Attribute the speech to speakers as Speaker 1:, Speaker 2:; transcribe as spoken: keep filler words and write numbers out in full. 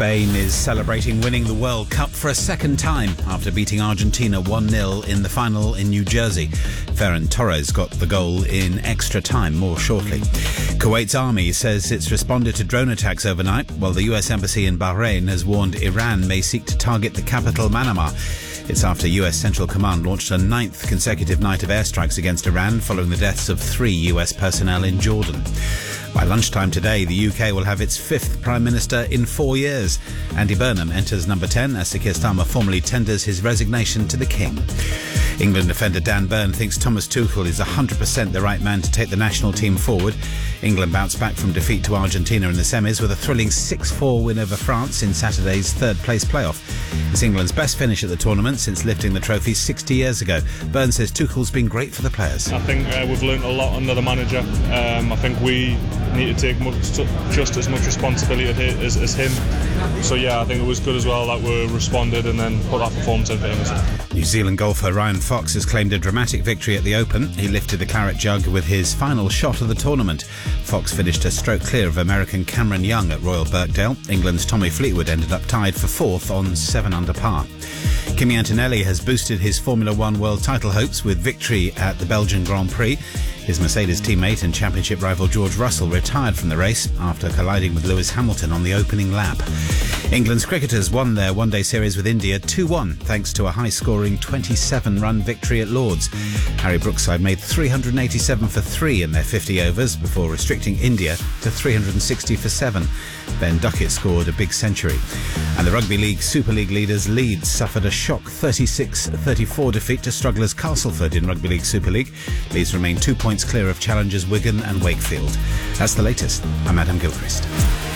Speaker 1: Spain is celebrating winning the World Cup for a second time after beating Argentina one nil in the final in New Jersey. Ferran Torres got the goal in extra time. More shortly. Kuwait's army says it's responded to drone attacks overnight, while the U S Embassy in Bahrain has warned Iran may seek to target the capital, Manama. It's after U S Central Command launched a ninth consecutive night of airstrikes against Iran following the deaths of three U S personnel in Jordan. By lunchtime today, the U K will have its fifth Prime Minister in four years. Andy Burnham enters number ten as Sir Keir Starmer formally tenders his resignation to the King. England defender Dan Burn thinks Thomas Tuchel is one hundred percent the right man to take the national team forward. England bounced back from defeat to Argentina in the semis with a thrilling six four win over France in Saturday's third-place playoff. It's England's best finish at the tournament since lifting the trophy sixty years ago. Burn says Tuchel's been great for the players.
Speaker 2: I think uh, we've learnt a lot under the manager. Um, I think we need to take much, just as much responsibility as, as him. So yeah, I think it was good as well that we responded and then put that performance into things.
Speaker 1: New Zealand golfer Ryan Fox has claimed a dramatic victory at the Open. He lifted the claret jug with his final shot of the tournament. Fox finished a stroke clear of American Cameron Young at Royal Birkdale. England's Tommy Fleetwood ended up tied for fourth on seven under par. Kimi Antonelli has boosted his Formula One world title hopes with victory at the Belgian Grand Prix. His Mercedes teammate and championship rival George Russell retired from the race after colliding with Lewis Hamilton on the opening lap. England's cricketers won their one-day series with India two one thanks to a high-scoring twenty-seven run victory at Lord's. Harry Brookside made three hundred eighty-seven for three in their fifty overs before restricting India to three hundred sixty for seven. Ben Duckett scored a big century. And the Rugby League Super League leaders Leeds suffered a shock thirty-six thirty-four defeat to strugglers Castleford in Rugby League Super League. Leeds remain two points clear of challengers Wigan and Wakefield. That's the latest. I'm Adam Gilchrist.